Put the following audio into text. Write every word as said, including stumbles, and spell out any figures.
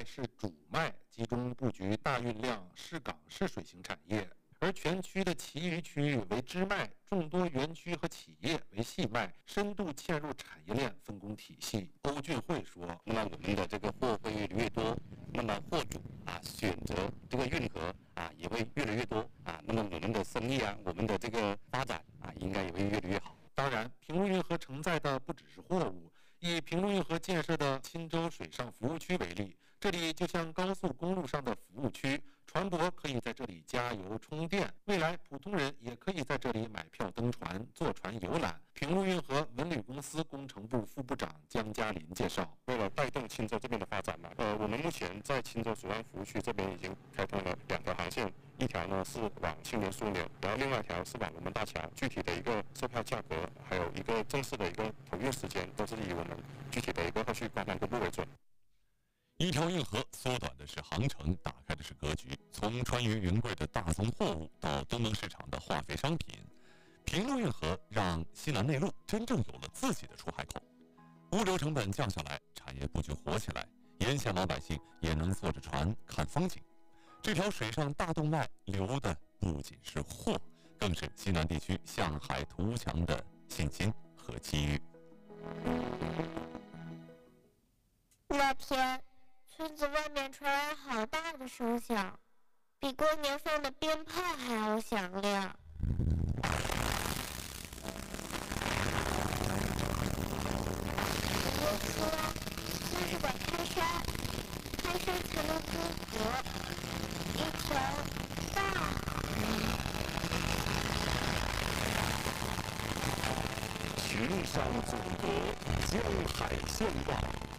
脉是主脉，集中布局大运量市港式水型产业。而全区的其余区域为支脉，众多园区和企业为细脉，深度嵌入产业链分工体系。欧俊慧说：“ 那么我们的这个货会越来越多，那么货主啊选择这个运河啊也会越来越多啊，那么我们的生意啊，我们的这个发展啊，应该也会越来越好。” 当然，平陆运河承载的不只是货物。以平陆运河建设的钦州水上服务区为例，这里就像高速公路上的服务区，船舶可以在这里加油充电，未来普通人也可以在这里买票登船、坐船游览。平陆运河文旅公司工程部副部长江嘉林介绍， 为了带动钦州这边的发展嘛，呃，我们目前在钦州水上服务区这边已经开通了两条航线，一条呢是往青年枢纽，然后另外一条是往龙门大桥。具体的一个售票价格，还有一个正式的一个投运时间，都是以我们具体的一个后续官方公布为准。 一条运河缩短的是航程，打开的是格局。从穿越云贵的大宗货物到东盟市场的化肥商品，平陆运河让西南内陆真正有了自己的出海口。物流成本降下来，产业布局活起来，沿线老百姓也能坐着船看风景。这条水上大动脉流的不仅是货，更是西南地区向海图强的信心和机遇。 那天，村子外面传来好大的声响，比过年放的鞭炮还要响亮。我说，那是得开山，开山才能出河，一条大河。 群山阻隔，江海相望。